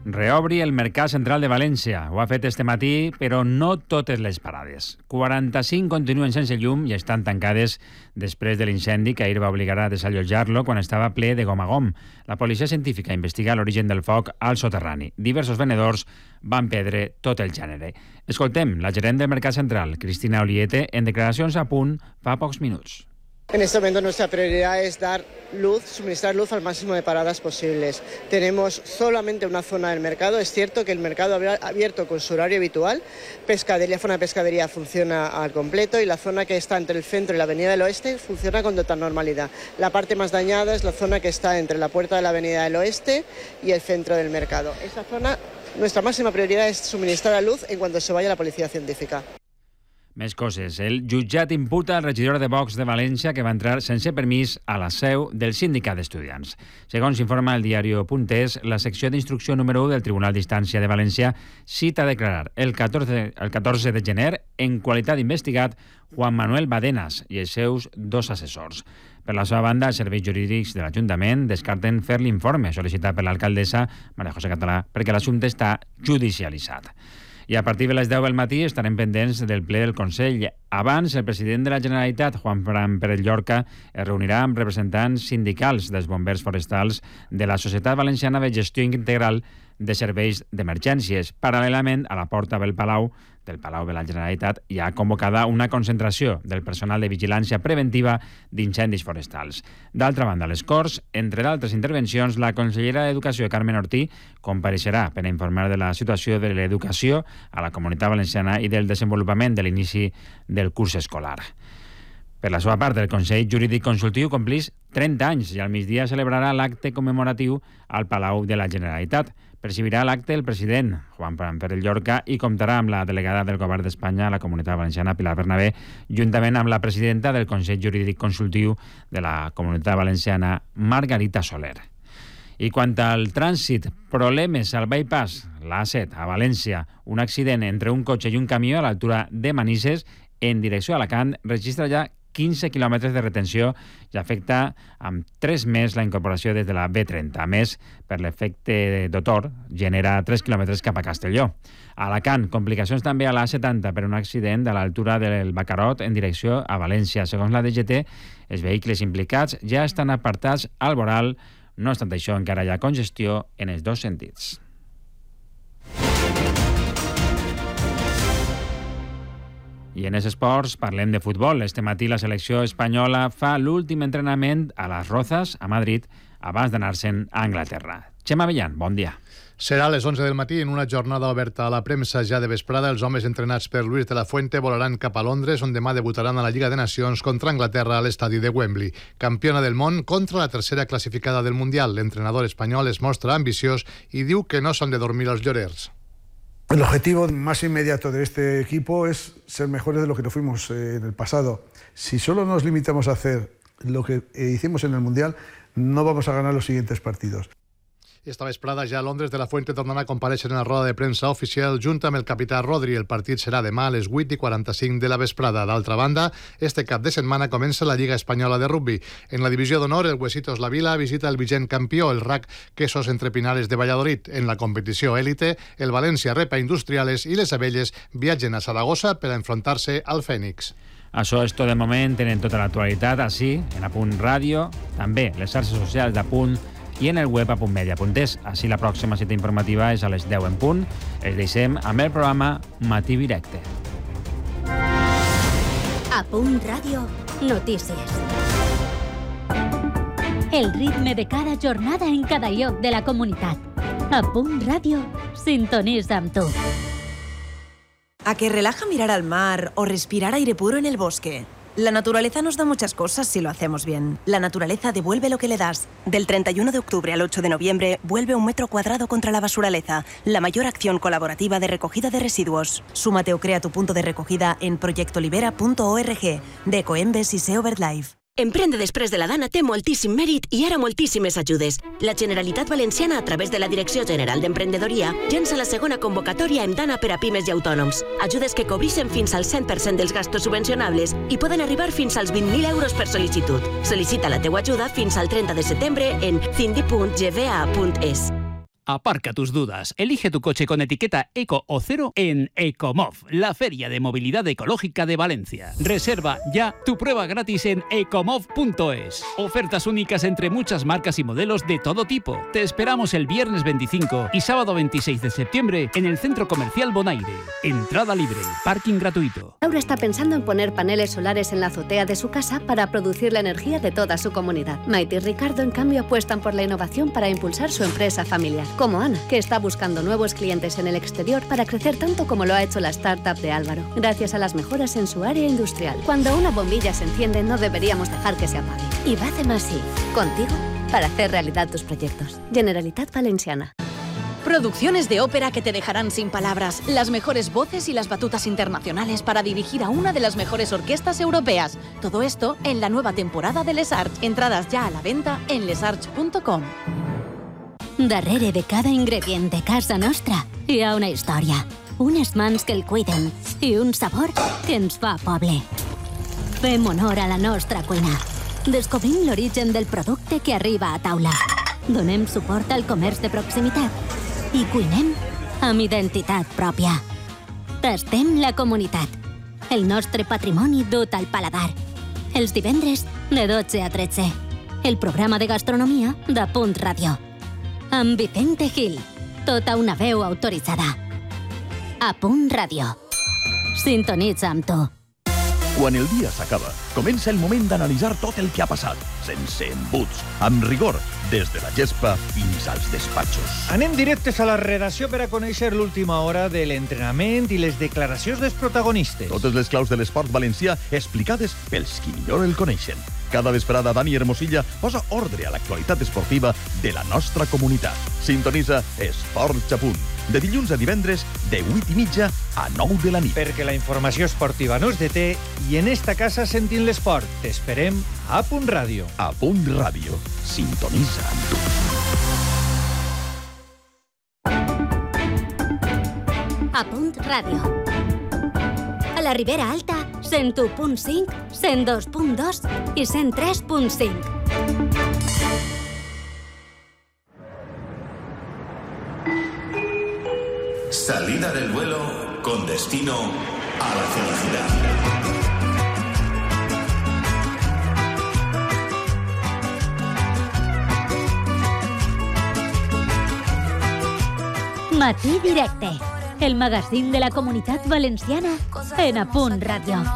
Reobri el Mercat Central de València. Ho ha fet este matí, però no totes les parades. 45 continuen sense llum i estan tancades després de l'incendi que ahir va obligar a desallotjar-lo quan estava ple de gom a gom. La policia científica investiga l'origen del foc al soterrani. Diversos venedors van perdre tot el gènere. Escoltem la gerent del Mercat Central, Cristina Oliete, en declaracions a Punt fa pocs minuts. En este momento nuestra prioridad es dar luz, suministrar luz al máximo de paradas posibles. Tenemos solamente una zona del mercado. Es cierto que el mercado habrá abierto con su horario habitual. La zona de pescadería funciona al completo y la zona que está entre el centro y la avenida del Oeste funciona con total normalidad. La parte más dañada es la zona que está entre la puerta de la avenida del Oeste y el centro del mercado. Esa zona, nuestra máxima prioridad es suministrar la luz en cuanto se vaya la policía científica. Més coses. El jutjat imputa al regidor de Vox de València que va entrar sense permís a la seu del sindicat d'estudiants. Segons informa el diari Puntes, la secció d'instrucció número 1 del Tribunal d'Instància de València cita a declarar el 14 de gener en qualitat d'investigat Juan Manuel Badenas i els seus dos assessors. Per la seva banda, els serveis jurídics de l'Ajuntament descarten fer l'informe sol·licitat per l'alcaldessa Maria José Català perquè l'assumpte està judicialitzat. I a partir de les 10 del matí estarem pendents del ple del Consell. Abans, el president de la Generalitat, Juan Fran Pérez Llorca, es reunirà amb representants sindicals dels bombers forestals de la Societat Valenciana de Gestió Integral de Serveis d'Emergències. Paral·lelament, a la porta del Palau de la Generalitat hi ha convocada una concentració del personal de vigilància preventiva d'incendis forestals. D'altra banda, a les Corts, entre d'altres intervencions, la consellera d'Educació, Carmen Ortí, compareixerà per informar de la situació de l'educació a la Comunitat Valenciana i del desenvolupament de l'inici del curs escolar. Per la seva part, el Consell Jurídic Consultiu complís 30 anys i al migdia celebrarà l'acte commemoratiu al Palau de la Generalitat. Presidirà l'acte el president, Juan Fran Pérez Llorca, i comptarà amb la delegada del Govern d'Espanya a la Comunitat Valenciana, Pilar Bernabé, juntament amb la presidenta del Consell Jurídic Consultiu de la Comunitat Valenciana, Margarita Soler. I quant al trànsit, problemes al bypass, l'A7 a València, un accident entre un cotxe i un camió a l'altura de Manises en direcció a Alacant registra ja 15 quilòmetres de retenció i afecta amb 3 més la incorporació des de la B30. A més, per l'efecte d'Otor, genera 3 quilòmetres cap a Castelló. A Alacant, complicacions també a l'A70 per un accident a l'altura del Bacarot en direcció a València. Segons la DGT, els vehicles implicats ja estan apartats al voral. No obstant això, encara hi ha congestió en els dos sentits. I en els esports parlem de futbol. Este matí la selecció espanyola fa l'últim entrenament a les Rozas, a Madrid, abans d'anar-se'n a Anglaterra. Xema Avellán, bon dia. Serà a les 11 del matí en una jornada oberta a la premsa ja de vesprada. Els homes entrenats per Luis de la Fuente volaran cap a Londres, on demà debutaran a la Lliga de Nacions contra Anglaterra a l'estadi de Wembley. Campiona del món contra la tercera classificada del Mundial. L'entrenador espanyol es mostra ambiciós i diu que no s'han de dormir els llorers. El objetivo más inmediato de este equipo es ser mejores de lo que no fuimos en el pasado. Si solo nos limitamos a hacer lo que hicimos en el Mundial, no vamos a ganar los siguientes partidos. Esta vesprada ja a Londres de la Fuente tornarà a comparèixer en la roda de premsa oficial junt amb el capità Rodri. El partit serà demà a les 8:45 de la vesprada. D'altra banda, este cap de setmana comença la Lliga Espanyola de Rugby. En la divisió d'honor, el Huesitos La Vila visita el vigent campió, el RAC Quesos Entre Pinares de Valladolid. En la competició élite, el València rep a Industriales i les Abelles viatgen a Saragossa per a enfrontar-se al Fènix. Això és tot de moment. Tenen tota l'actualitat així, en Apunt Ràdio, també les xarxes socials d'Apunt i en el web apuntmedia.es. Així la pròxima cita informativa és a les 10 en punt. Els deixem amb el programa Matí Directe. Apunt Ràdio, notícies. El ritme de cada jornada en cada lloc de la comunitat. Apunt Ràdio, sintonitza amb tu. ¿A que relaja mirar al mar o respirar aire puro en el bosque? La naturaleza nos da muchas cosas si lo hacemos bien. La naturaleza devuelve lo que le das. Del 31 de octubre al 8 de noviembre, vuelve 1 metro cuadrado contra la basuraleza, la mayor acción colaborativa de recogida de residuos. Súmate o crea tu punto de recogida en proyectolibera.org, de Ecoembes i SEO BirdLife. Emprendre després de la Dana té moltíssim mèrit i ara moltíssimes ajudes. La Generalitat Valenciana, a través de la Direcció General d'Emprenedoria, llença la segona convocatòria amb Dana per a pimes i autònoms. Ajudes que cobreixen fins al 100% dels gastos subvencionables i poden arribar fins als 20.000 euros per sol·licitud. Sol·licita la teua ajuda fins al 30 de setembre en cindi.gva.es. Aparca tus dudas. Elige tu coche con etiqueta Eco o Cero en Ecomov, la feria de movilidad ecológica de Valencia. Reserva ya tu prueba gratis en ecomov.es. Ofertas únicas entre muchas marcas y modelos de todo tipo. Te esperamos el viernes 25 y sábado 26 de septiembre en el Centro Comercial Bonaire. Entrada libre, parking gratuito. Laura está pensando en poner paneles solares en la azotea de su casa para producir la energía de toda su comunidad. Maite y Ricardo, en cambio, apuestan por la innovación para impulsar su empresa familiar. Como Ana, que está buscando nuevos clientes en el exterior para crecer tanto como lo ha hecho la startup de Álvaro, gracias a las mejoras en su área industrial. Cuando una bombilla se enciende, no deberíamos dejar que se apague. Y Bacem así, contigo, para hacer realidad tus proyectos. Generalitat Valenciana. Producciones de ópera que te dejarán sin palabras, las mejores voces y las batutas internacionales para dirigir a una de las mejores orquestas europeas. Todo esto en la nueva temporada de Les Arts. Entradas ya a la venta en lesarts.com. Darrere de cada ingredient de casa nostra hi ha una història, unes mans que el cuiden i un sabor que ens fa poble. Fem honor a la nostra cuina. Descobrim l'origen del producte que arriba a taula. Donem suport al comerç de proximitat i cuinem amb identitat pròpia. Tastem la comunitat, el nostre patrimoni dut al paladar. Els divendres de 12 a 13. El programa de gastronomia de Punt Ràdio. Amb Vicente Gil, tota una veu autoritzada. A Punt Ràdio. Sintonitza amb tu. Quan el dia s'acaba, comença el moment d'analitzar tot el que ha passat, sense embuts, amb rigor, des de la gespa fins als despatxos. Anem directes a la redacció per a conèixer l'última hora de l'entrenament i les declaracions dels protagonistes. Totes les claus de l'esport valencià explicades pels qui millor el coneixen. Cada vesprada, Dani Hermosilla posa ordre a l'actualitat esportiva de la nostra comunitat. Sintonitza Esports a Punt, de dilluns a divendres, de 8:30 a 9 de la nit. Perquè la informació esportiva no es deté i en esta casa sentim l'esport. T'esperem a Punt Ràdio. A Punt Ràdio. Sintonitza amb tu. A Punt Ràdio. A la Ribera Alta, 101.5, 102.2 i 103.5. Salida del vuelo con destino a la felicidad. Matí Directe, el magazín de la comunitat valenciana en A Punt Ràdio.